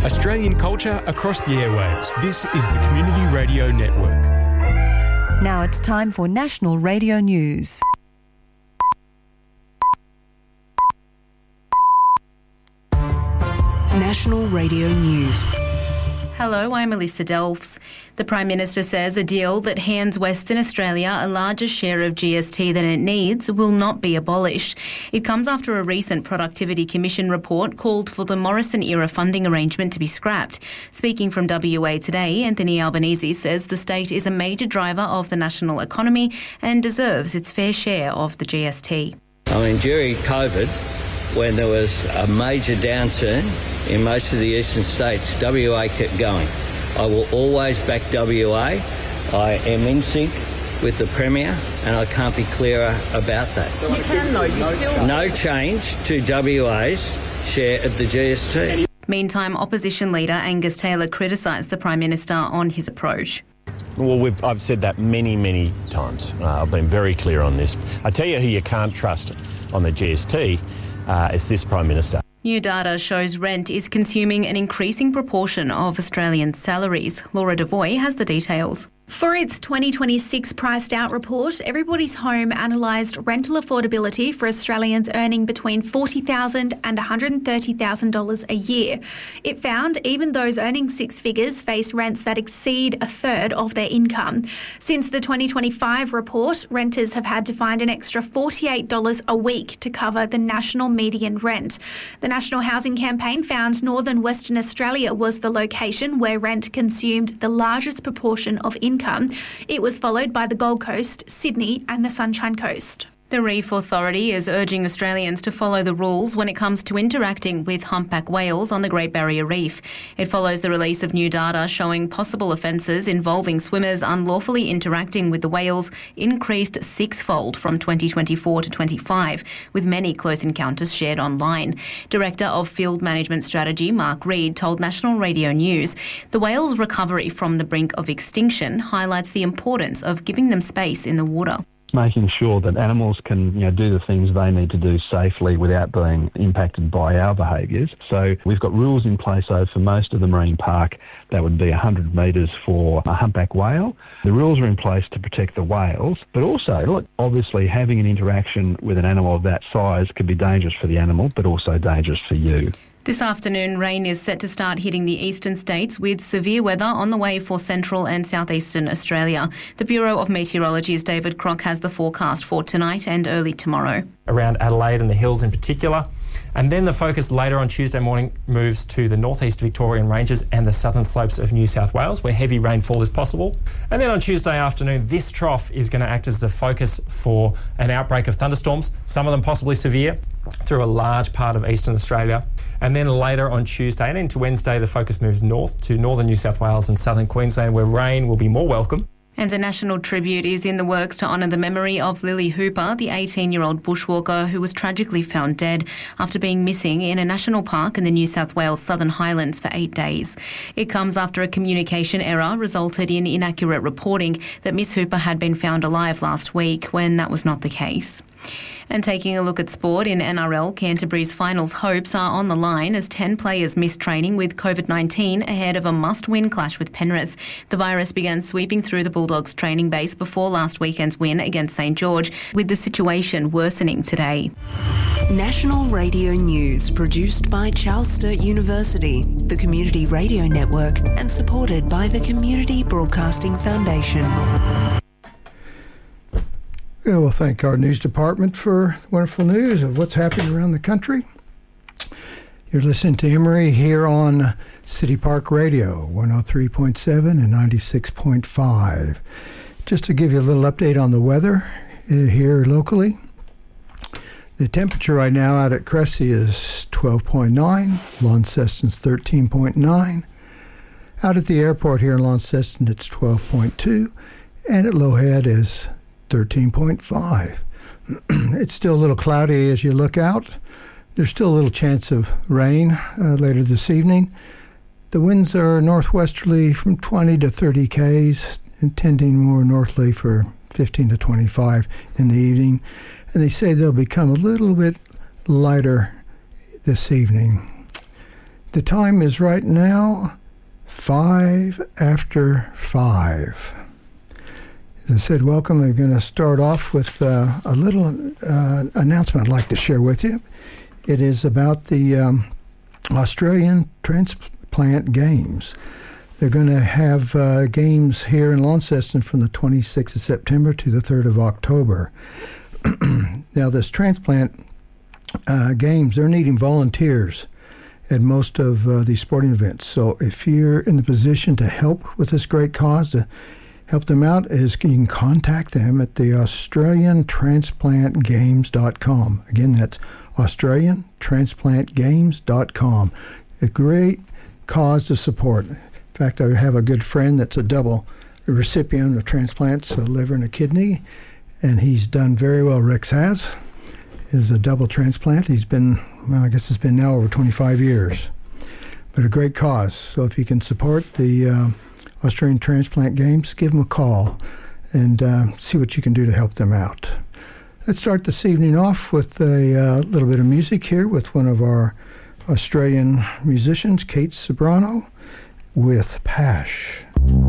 Australian culture across the airwaves. This is the Community Radio Network. Now it's time for National Radio News. National Radio News. Hello, I'm Melissa Delfs. The Prime Minister says a deal that hands Western Australia a larger share of GST than it needs will not be abolished. It comes after a recent Productivity Commission report called for the Morrison-era funding arrangement to be scrapped. Speaking from WA Today, Anthony Albanese says the state is a major driver of the national economy and deserves its fair share of the GST. I mean, during COVID, when there was a major downturn in most of the eastern states, WA kept going. I will always back WA. I am in sync with the Premier, and I can't be clearer about that. You can, though. You still... No change to WA's share of the GST. Meantime, Opposition Leader Angus Taylor criticised the Prime Minister on his approach. Well, I've said that many times. I've been very clear on this. I tell you who you can't trust on the GST is this Prime Minister. New data shows rent is consuming an increasing proportion of Australian salaries. Laura Devoy has the details. For its 2026 Priced Out report, Everybody's Home analysed rental affordability for Australians earning between $40,000 and $130,000 a year. It found even those earning six figures face rents that exceed a third of their income. Since the 2025 report, renters have had to find an extra $48 a week to cover the national median rent. The National Housing Campaign found northern Western Australia was the location where rent consumed the largest proportion of income. It was followed by the Gold Coast, Sydney and the Sunshine Coast. The Reef Authority is urging Australians to follow the rules when it comes to interacting with humpback whales on the Great Barrier Reef. It follows the release of new data showing possible offences involving swimmers unlawfully interacting with the whales increased sixfold from 2024 to 25, with many close encounters shared online. Director of Field Management Strategy, Mark Reid, told National Radio News the whales' recovery from the brink of extinction highlights the importance of giving them space in the water. Making sure that animals can, do the things they need to do safely without being impacted by our behaviours. So we've got rules in place for most of the marine park. That would be 100 metres for a humpback whale. The rules are in place to protect the whales, but also, obviously having an interaction with an animal of that size could be dangerous for the animal, but also dangerous for you. This afternoon, rain is set to start hitting the eastern states with severe weather on the way for central and southeastern Australia. The Bureau of Meteorology's David Crock has the forecast for tonight and early tomorrow. Around Adelaide and the hills in particular. And then the focus later on Tuesday morning moves to the northeast Victorian ranges and the southern slopes of New South Wales, where heavy rainfall is possible. And then on Tuesday afternoon, this trough is going to act as the focus for an outbreak of thunderstorms, some of them possibly severe, through a large part of eastern Australia. And then later on Tuesday and into Wednesday, the focus moves north to northern New South Wales and southern Queensland, where rain will be more welcome. And a national tribute is in the works to honour the memory of Lily Hooper, the 18-year-old bushwalker who was tragically found dead after being missing in a national park in the New South Wales Southern Highlands for 8 days. It comes after a communication error resulted in inaccurate reporting that Miss Hooper had been found alive last week, when that was not the case. And taking a look at sport, in NRL, Canterbury's finals hopes are on the line as 10 players missed training with COVID-19 ahead of a must-win clash with Penrith. The virus began sweeping through the Bulldogs training base before last weekend's win against St George, with the situation worsening today. National Radio News, produced by Charles Sturt University, the Community Radio Network, and supported by the Community Broadcasting Foundation. Yeah, we'll thank our news department for wonderful news of what's happening around the country. You're listening to Emery here on City Park Radio, 103.7 and 96.5. Just to give you a little update on the weather here locally. The temperature right now out at Cressy is 12.9, Launceston's 13.9. Out at the airport here in Launceston, it's 12.2, and at Lowhead is 13.5. It's still a little cloudy as you look out. There's still a little chance of rain later this evening. The winds are northwesterly from 20 to 30 k's and tending more northerly for 15 to 25 in the evening. And they say they'll become a little bit lighter this evening. The time is right now 5:05. As I said, welcome. I'm going to start off with a little announcement I'd like to share with you. It is about the Australian Transplant Games. They're going to have games here in Launceston from the 26th of September to the 3rd of October. Now, this transplant games, they're needing volunteers at most of these sporting events. So if you're in the position to help with this great cause, to help them out, you can contact them at the AustralianTransplantGames.com. Again, that's AustralianTransplantGames.com. A great cause to support. In fact, I have a good friend that's a double recipient of transplants, a liver and a kidney, and he's done very well. Rex has. Is a double transplant. He's been, well, I guess it's been now over 25 years. But a great cause. So if you can support the Australian Transplant Games, give them a call and see what you can do to help them out. Let's start this evening off with a little bit of music here with one of our Australian musicians, Kate Ceberano, with Pash.